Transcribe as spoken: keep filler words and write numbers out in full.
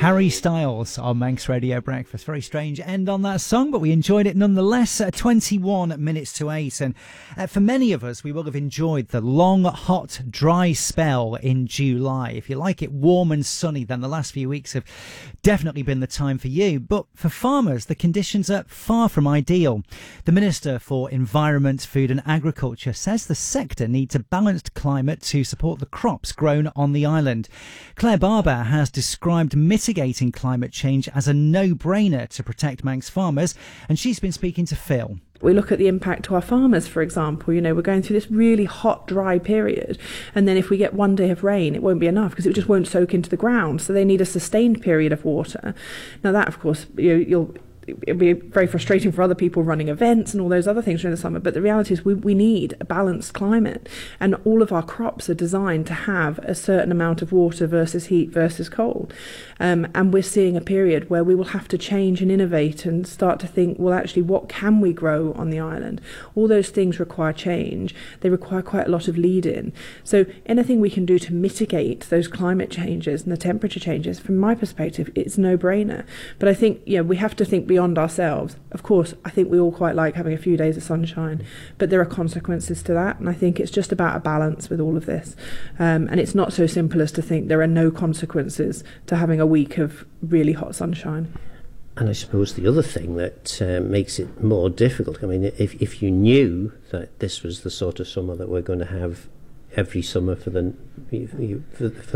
Harry Styles on Manx Radio Breakfast. Very strange end on that song, but we enjoyed it nonetheless. Uh, twenty-one minutes to eight. And uh, for many of us, we will have enjoyed the long, hot, dry spell in July. If you like it warm and sunny, then the last few weeks have definitely been the time for you. But for farmers, the conditions are far from ideal. The Minister for Environment, Food and Agriculture says the sector needs a balanced climate to support the crops grown on the island. Claire Barber has described mitigating climate change as a no-brainer to protect Manx farmers, and she's been speaking to Phil. We look at the impact to our farmers, for example. You know, we're going through this really hot, dry period, and then if we get one day of rain, it won't be enough because it just won't soak into the ground. So they need a sustained period of water. Now that, of course, you know, you'll it'll be very frustrating for other people running events and all those other things during the summer, but the reality is we, we need a balanced climate, and all of our crops are designed to have a certain amount of water versus heat versus cold, um, and we're seeing a period where we will have to change and innovate and start to think, well, actually, what can we grow on the island? All those things require change. They require quite a lot of lead-in. So anything we can do to mitigate those climate changes and the temperature changes, from my perspective, it's no-brainer. But I think, you know, we have to think beyond ourselves. Of course, I think we all quite like having a few days of sunshine, but there are consequences to that, and I think it's just about a balance with all of this. Um, and it's not so simple as to think there are no consequences to having a week of really hot sunshine. And I suppose the other thing that uh, makes it more difficult, I mean, if if you knew that this was the sort of summer that we're going to have every summer for the for, for